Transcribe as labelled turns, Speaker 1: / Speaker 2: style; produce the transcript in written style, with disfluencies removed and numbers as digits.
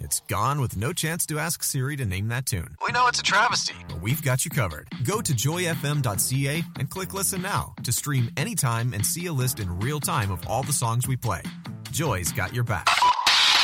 Speaker 1: it's gone with no chance to ask Siri to name that tune.
Speaker 2: We know it's a travesty,
Speaker 1: but we've got you covered. Go to joyfm.ca and click Listen Now to stream anytime and see a list in real time of all the songs we play. Joy's got your back.